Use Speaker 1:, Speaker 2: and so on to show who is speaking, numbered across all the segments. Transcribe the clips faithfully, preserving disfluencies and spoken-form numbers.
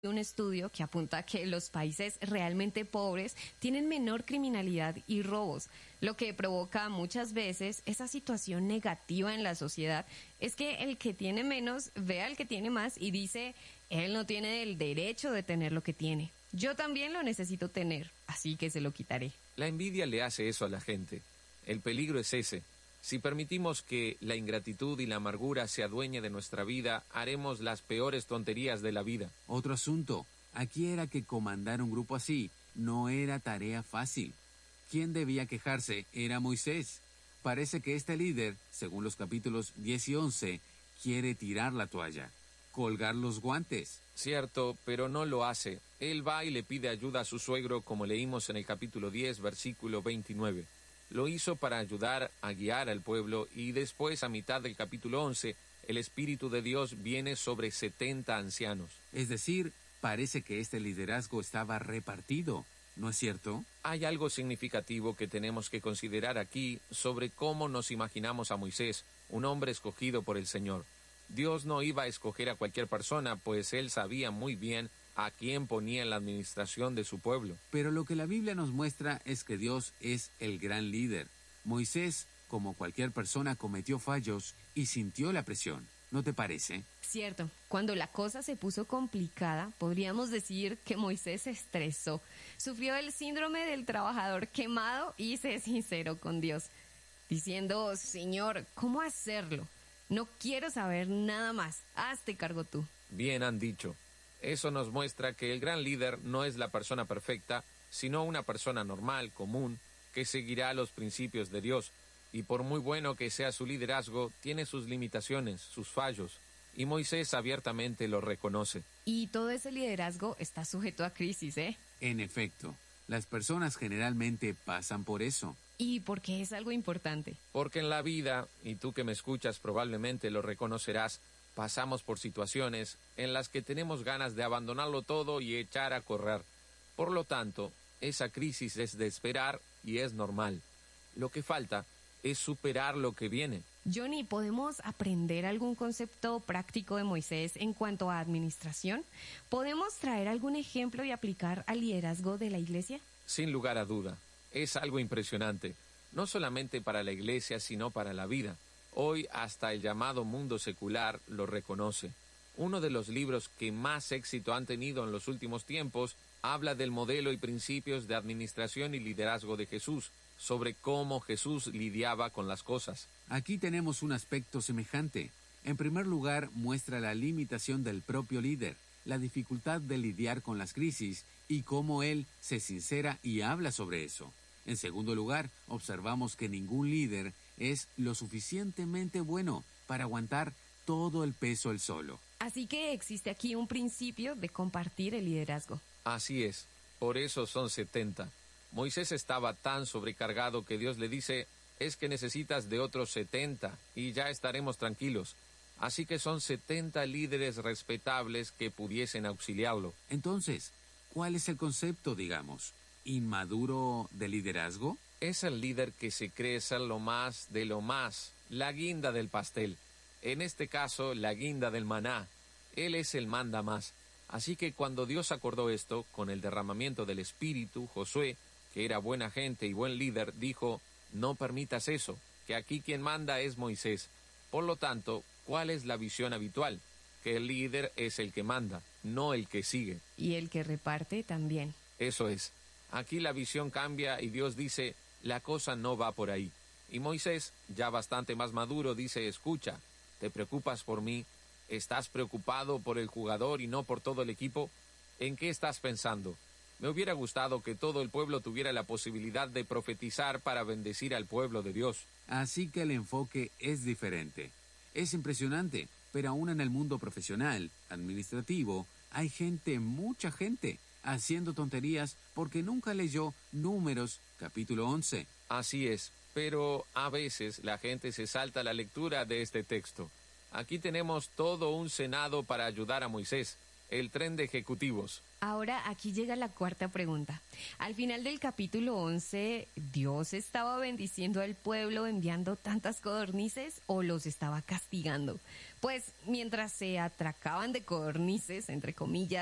Speaker 1: Un estudio que apunta a que los países realmente pobres tienen menor criminalidad y robos. Lo que provoca muchas veces esa situación negativa en la sociedad es que el que tiene menos ve al que tiene más y dice, él no tiene el derecho de tener lo que tiene. Yo también lo necesito tener, así que se lo quitaré.
Speaker 2: La envidia le hace eso a la gente. El peligro es ese. Si permitimos que la ingratitud y la amargura se adueñe de nuestra vida, haremos las peores tonterías de la vida.
Speaker 3: Otro asunto. Aquí era que comandar un grupo así no era tarea fácil. Quien debía quejarse era Moisés. Parece que este líder, según los capítulos diez y once, quiere tirar la toalla, colgar los guantes.
Speaker 2: Cierto, pero no lo hace. Él va y le pide ayuda a su suegro, como leímos en el capítulo diez, versículo veintinueve. Lo hizo para ayudar a guiar al pueblo y después, a mitad del capítulo once, el Espíritu de Dios viene sobre setenta ancianos.
Speaker 3: Es decir, parece que este liderazgo estaba repartido, ¿no es cierto?
Speaker 2: Hay algo significativo que tenemos que considerar aquí sobre cómo nos imaginamos a Moisés, un hombre escogido por el Señor. Dios no iba a escoger a cualquier persona, pues él sabía muy bien a quién ponía en la administración de su pueblo.
Speaker 3: Pero lo que la Biblia nos muestra es que Dios es el gran líder. Moisés, como cualquier persona, cometió fallos y sintió la presión. ¿No te parece?
Speaker 1: Cierto, cuando la cosa se puso complicada, podríamos decir que Moisés se estresó, sufrió el síndrome del trabajador quemado y se sinceró con Dios, diciendo, Señor, ¿cómo hacerlo? No quiero saber nada más, hazte cargo tú.
Speaker 2: Bien han dicho. Eso nos muestra que el gran líder no es la persona perfecta, sino una persona normal, común, que seguirá los principios de Dios. Y por muy bueno que sea su liderazgo, tiene sus limitaciones, sus fallos. Y Moisés abiertamente lo reconoce.
Speaker 1: Y todo ese liderazgo está sujeto a crisis, ¿eh?
Speaker 3: En efecto, las personas generalmente pasan por eso.
Speaker 1: ¿Y por qué es algo importante?
Speaker 2: Porque en la vida, y tú que me escuchas probablemente lo reconocerás, pasamos por situaciones en las que tenemos ganas de abandonarlo todo y echar a correr. Por lo tanto, esa crisis es de esperar y es normal. Lo que falta es superar lo que viene.
Speaker 1: Johnny, ¿podemos aprender algún concepto práctico de Moisés en cuanto a administración? ¿Podemos traer algún ejemplo y aplicar al liderazgo de la iglesia?
Speaker 2: Sin lugar a duda. Es algo impresionante, no solamente para la iglesia, sino para la vida. Hoy hasta el llamado mundo secular lo reconoce. Uno de los libros que más éxito han tenido en los últimos tiempos habla del modelo y principios de administración y liderazgo de Jesús, sobre cómo Jesús lidiaba con las cosas.
Speaker 3: Aquí tenemos un aspecto semejante. En primer lugar, muestra la limitación del propio líder, la dificultad de lidiar con las crisis y cómo él se sincera y habla sobre eso. En segundo lugar, observamos que ningún líder es lo suficientemente bueno para aguantar todo el peso él solo.
Speaker 1: Así que existe aquí un principio de compartir el liderazgo.
Speaker 2: Así es, por eso son setenta. Moisés estaba tan sobrecargado que Dios le dice, es que necesitas de otros setenta y ya estaremos tranquilos. Así que son setenta líderes respetables que pudiesen auxiliarlo.
Speaker 3: Entonces, ¿cuál es el concepto, digamos, inmaduro de liderazgo?
Speaker 2: Es el líder que se cree ser lo más de lo más, la guinda del pastel. En este caso, la guinda del maná. Él es el manda más. Así que cuando Dios acordó esto, con el derramamiento del Espíritu, Josué, que era buena gente y buen líder, dijo, no permitas eso, que aquí quien manda es Moisés. Por lo tanto, ¿cuál es la visión habitual? Que el líder es el que manda, no el que sigue.
Speaker 1: Y el que reparte también.
Speaker 2: Eso es. Aquí la visión cambia y Dios dice, la cosa no va por ahí. Y Moisés, ya bastante más maduro, dice, escucha, ¿te preocupas por mí? ¿Estás preocupado por el jugador y no por todo el equipo? ¿En qué estás pensando? Me hubiera gustado que todo el pueblo tuviera la posibilidad de profetizar para bendecir al pueblo de Dios.
Speaker 3: Así que el enfoque es diferente. Es impresionante, pero aún en el mundo profesional, administrativo, hay gente, mucha gente, haciendo tonterías porque nunca leyó Números, capítulo once.
Speaker 2: Así es, pero a veces la gente se salta la lectura de este texto. Aquí tenemos todo un senado para ayudar a Moisés, el tren de ejecutivos.
Speaker 1: Ahora aquí llega la cuarta pregunta. Al final del capítulo once, ¿Dios estaba bendiciendo al pueblo enviando tantas codornices o los estaba castigando? Pues mientras se atracaban de codornices, entre comillas,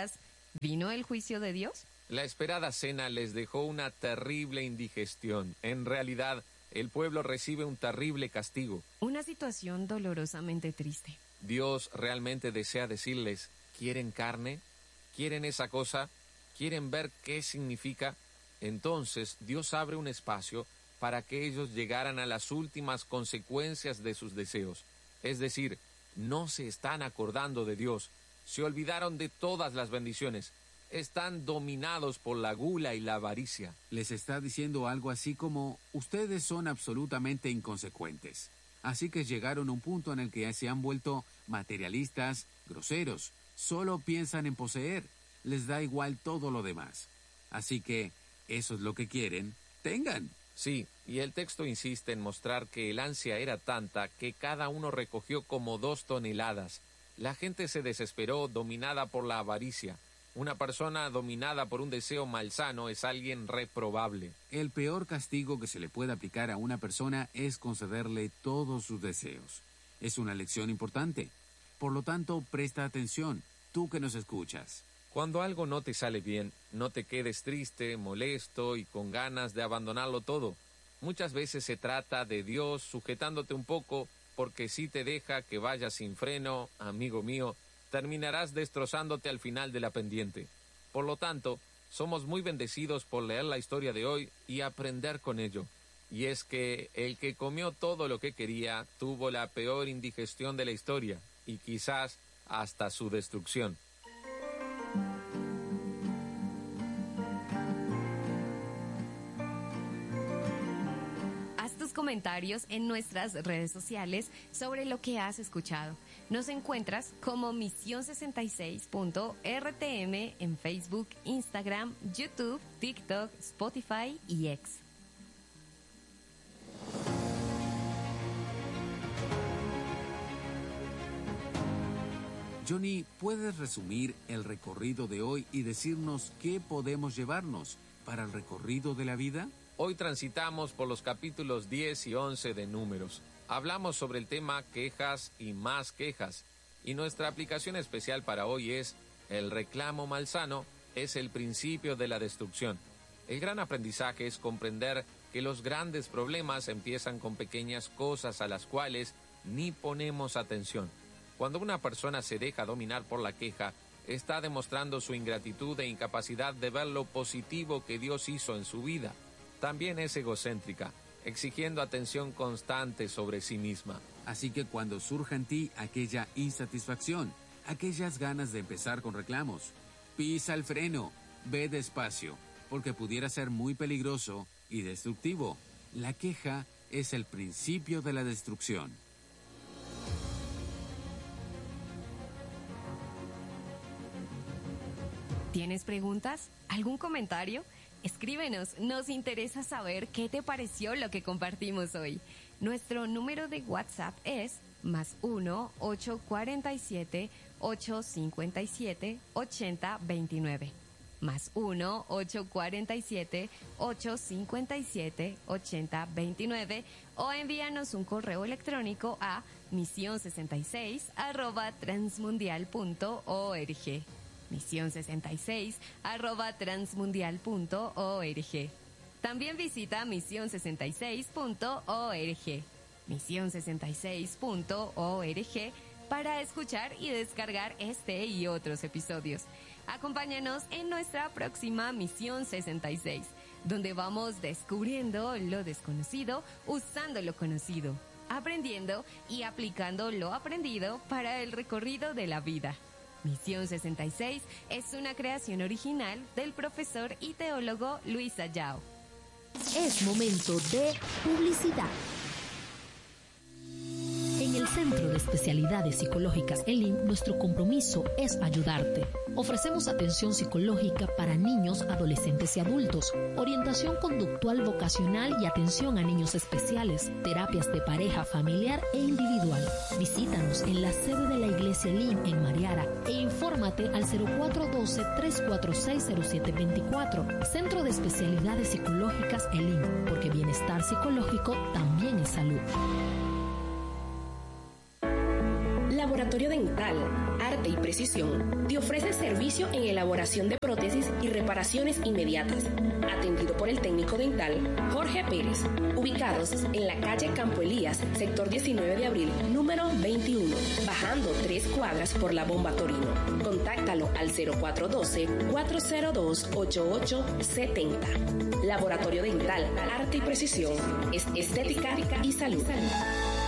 Speaker 1: ¿Vino el juicio de Dios?
Speaker 2: La esperada cena les dejó una terrible indigestión. En realidad, el pueblo recibe un terrible castigo.
Speaker 1: Una situación dolorosamente triste.
Speaker 2: Dios realmente desea decirles, ¿quieren carne? ¿Quieren esa cosa? ¿Quieren ver qué significa? Entonces Dios abre un espacio para que ellos llegaran a las últimas consecuencias de sus deseos. Es decir, no se están acordando de Dios, se olvidaron de todas las bendiciones, están dominados por la gula y la avaricia.
Speaker 3: Les está diciendo algo así como, ustedes son absolutamente inconsecuentes. Así que llegaron a un punto en el que se han vuelto materialistas, groseros, solo piensan en poseer, les da igual todo lo demás. Así que, eso es lo que quieren, tengan.
Speaker 2: Sí, y el texto insiste en mostrar que el ansia era tanta que cada uno recogió como dos toneladas. La gente se desesperó, dominada por la avaricia. Una persona dominada por un deseo malsano es alguien reprobable.
Speaker 3: El peor castigo que se le puede aplicar a una persona es concederle todos sus deseos. Es una lección importante. Por lo tanto, presta atención, tú que nos escuchas.
Speaker 2: Cuando algo no te sale bien, no te quedes triste, molesto y con ganas de abandonarlo todo. Muchas veces se trata de Dios sujetándote un poco, porque si te deja que vayas sin freno, amigo mío, terminarás destrozándote al final de la pendiente. Por lo tanto, somos muy bendecidos por leer la historia de hoy y aprender con ello. Y es que el que comió todo lo que quería tuvo la peor indigestión de la historia y quizás hasta su destrucción.
Speaker 1: Comentarios en nuestras redes sociales sobre lo que has escuchado. Nos encuentras como Misión sesenta y seis punto R T M en Facebook, Instagram, YouTube, TikTok, Spotify y X.
Speaker 3: Johnny, ¿puedes resumir el recorrido de hoy y decirnos qué podemos llevarnos para el recorrido de la vida?
Speaker 2: Hoy transitamos por los capítulos diez y once de Números. Hablamos sobre el tema quejas y más quejas. Y nuestra aplicación especial para hoy es el reclamo malsano es el principio de la destrucción. El gran aprendizaje es comprender que los grandes problemas empiezan con pequeñas cosas a las cuales ni ponemos atención. Cuando una persona se deja dominar por la queja, está demostrando su ingratitud e incapacidad de ver lo positivo que Dios hizo en su vida. También es egocéntrica, exigiendo atención constante sobre sí misma.
Speaker 3: Así que cuando surja en ti aquella insatisfacción, aquellas ganas de empezar con reclamos, pisa el freno, ve despacio, porque pudiera ser muy peligroso y destructivo. La queja es el principio de la destrucción.
Speaker 1: ¿Tienes preguntas? ¿Algún comentario? Escríbenos, nos interesa saber qué te pareció lo que compartimos hoy. Nuestro número de WhatsApp es más uno ocho cuatro siete ocho cinco siete ocho cero dos nueve. Más uno ocho cuatro siete ocho cinco siete ocho cero dos nueve o envíanos un correo electrónico a misión sesenta y seis arroba transmundial punto org. Misión sesenta y seis arroba transmundial punto org. También visita misión sesenta y seis punto org. misión sesenta y seis punto org para escuchar y descargar este y otros episodios. Acompáñanos en nuestra próxima Misión sesenta y seis, donde vamos descubriendo lo desconocido usando lo conocido, aprendiendo y aplicando lo aprendido para el recorrido de la vida. Misión sesenta y seis es una creación original del profesor y teólogo Luis Ayao.
Speaker 4: Es momento de publicidad. En el Centro de Especialidades Psicológicas E L I M, nuestro compromiso es ayudarte. Ofrecemos atención psicológica para niños, adolescentes y adultos, orientación conductual vocacional y atención a niños especiales, terapias de pareja, familiar e individual. Visítanos en la sede de la Iglesia E L I M en Mariara e infórmate al cero cuatro uno dos, tres cuatro seis, cero siete dos cuatro. Centro de Especialidades Psicológicas E L I M, porque bienestar psicológico también es salud.
Speaker 5: Laboratorio Dental, Arte Arte y Precisión te ofrece servicio en elaboración de prótesis y reparaciones inmediatas, atendido por el técnico dental Jorge Pérez, ubicados en la calle Campo Elías, sector diecinueve de abril, número veintiuno, bajando tres cuadras por la Bomba Torino. Contáctalo al cero cuatro uno dos, cuatro cero dos, ocho ocho siete cero. Laboratorio Dental, Arte y Precisión, es estética y salud.